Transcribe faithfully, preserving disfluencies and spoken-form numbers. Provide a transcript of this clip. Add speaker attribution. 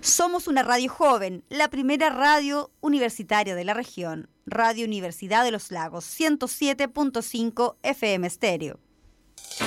Speaker 1: Somos una radio joven, la primera radio universitaria de la región. Radio Universidad de los Lagos, ciento siete punto cinco F M Estéreo.